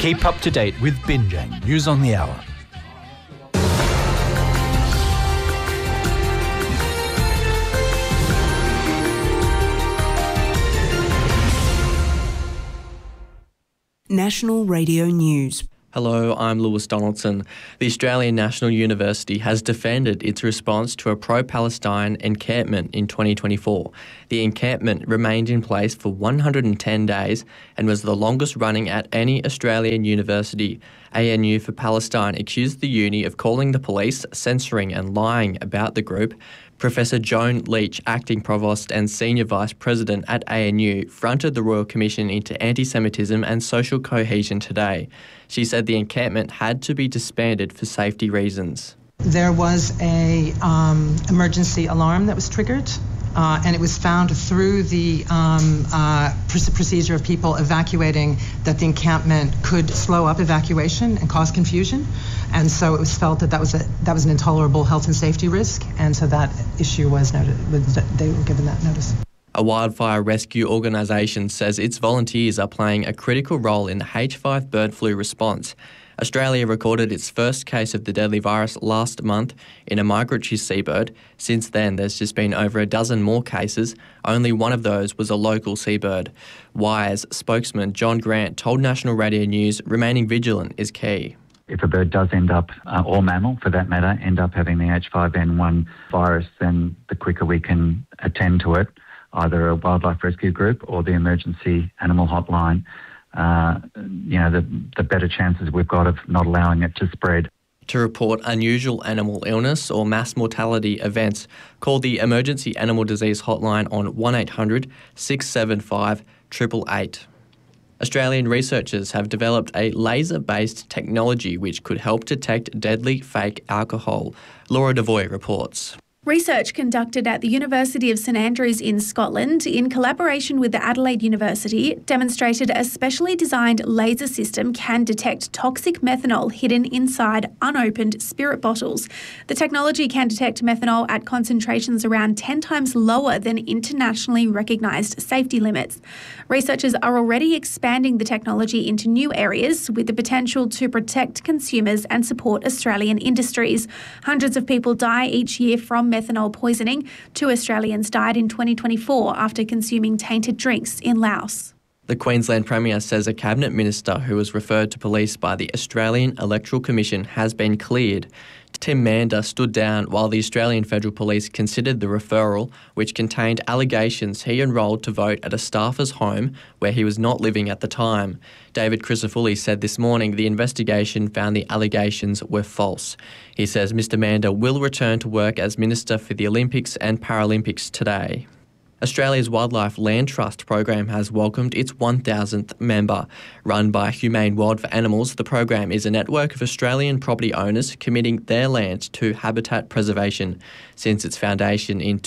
Keep up to date with Binjang News on the Hour. National Radio News. Hello, I'm Lewis Donaldson. The Australian National University has defended its response to a pro-Palestine encampment in 2024. The encampment remained in place for 110 days and was the longest running at any Australian university. ANU for Palestine accused the uni of calling the police, censoring and lying about the group. Professor Joan Leach, Acting Provost and Senior Vice President at ANU, fronted the Royal Commission into Anti-Semitism and Social Cohesion today. She said the encampment had to be disbanded for safety reasons. There was a emergency alarm that was triggered, and it was found through the procedure of people evacuating that the encampment could slow up evacuation and cause confusion. And so it was felt that that was an intolerable health and safety risk, and so that issue was noted. They were given that notice. A wildfire rescue organisation says its volunteers are playing a critical role in the H5 bird flu response. Australia recorded its first case of the deadly virus last month in a migratory seabird. Since then, there's just been over a dozen more cases. Only one of those was a local seabird. Wise spokesman John Grant told National Radio News remaining vigilant is key. If a bird does end up, or mammal for that matter, end up having the H5N1 virus, then the quicker we can attend to it, either a wildlife rescue group or the emergency animal hotline, the better chances we've got of not allowing it to spread. To report unusual animal illness or mass mortality events, call the Emergency Animal Disease Hotline on 1800 675 888. Australian researchers have developed a laser-based technology which could help detect deadly fake alcohol. Laura Devoy reports. Research conducted at the University of St Andrews in Scotland in collaboration with the Adelaide University demonstrated a specially designed laser system can detect toxic methanol hidden inside unopened spirit bottles. The technology can detect methanol at concentrations around 10 times lower than internationally recognised safety limits. Researchers are already expanding the technology into new areas with the potential to protect consumers and support Australian industries. Hundreds of people die each year from methanol poisoning. 2 Australians died in 2024 after consuming tainted drinks in Laos. The Queensland Premier says a Cabinet Minister who was referred to police by the Australian Electoral Commission has been cleared. Tim Mander stood down while the Australian Federal Police considered the referral, which contained allegations he enrolled to vote at a staffer's home where he was not living at the time. David Crisafulli said this morning the investigation found the allegations were false. He says Mr Mander will return to work as Minister for the Olympics and Paralympics today. Australia's Wildlife Land Trust program has welcomed its 1,000th member. Run by Humane World for Animals, the program is a network of Australian property owners committing their land to habitat preservation. Since its foundation in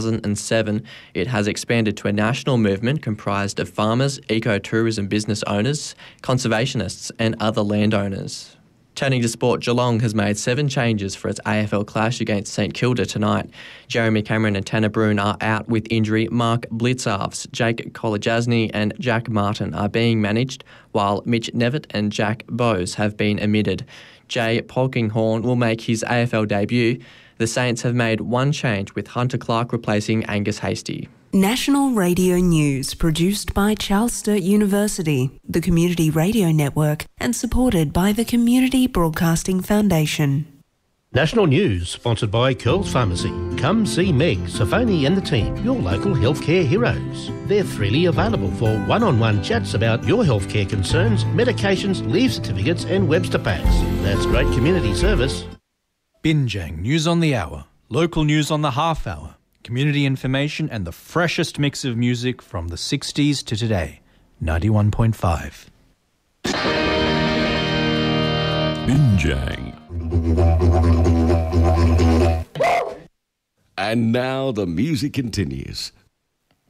2007, it has expanded to a national movement comprised of farmers, ecotourism business owners, conservationists and other landowners. Turning to sport, Geelong has made 7 changes for its AFL clash against St Kilda tonight. Jeremy Cameron and Tanner Bruhn are out with injury. Mark Blitzarves, Jake Kolajasny and Jack Martin are being managed, while Mitch Nevitt and Jack Bowes have been omitted. Jay Polkinghorne will make his AFL debut. The Saints have made 1 change with Hunter Clark replacing Angus Hastie. National Radio News, produced by Charles Sturt University, the Community Radio Network, and supported by the Community Broadcasting Foundation. National News, sponsored by Curls Pharmacy. Come see Meg, Safoni and the team, your local healthcare heroes. They're freely available for one-on-one chats about your healthcare concerns, medications, leave certificates and Webster packs. That's great community service. Binjang News on the Hour, local news on the half hour, community information and the freshest mix of music from the 60s to today. 91.5. Binjang. And now the music continues.